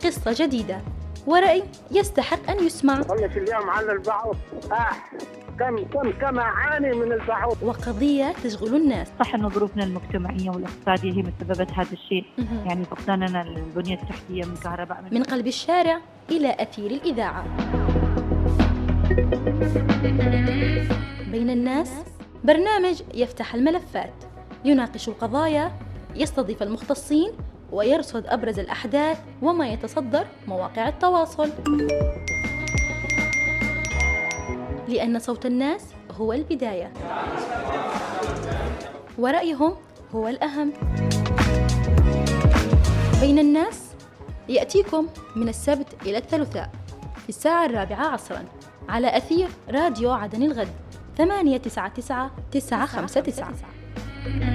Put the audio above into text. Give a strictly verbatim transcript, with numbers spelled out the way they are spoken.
قصة جديدة ورأي يستحق أن يسمع. والله اليوم على البعوض آه. كم كم كم أعاني من البعوض. وقضية تشغل الناس. صح إنه ظروفنا المجتمعية والاقتصادية هي مسببت هذا الشيء، يعني فقداننا البنية التحتية من كهرباء من, من قلب الشارع إلى أثير الإذاعة. بين الناس برنامج يفتح الملفات، يناقش القضايا، يستضيف المختصين، ويرصد أبرز الأحداث وما يتصدر مواقع التواصل، لأن صوت الناس هو البداية ورأيهم هو الأهم. بين الناس يأتيكم من السبت إلى الثلاثاء في الساعة الرابعة عصرا على أثير راديو عدن الغد ثمانية تسعة تسعة تسعة خمسة تسعة.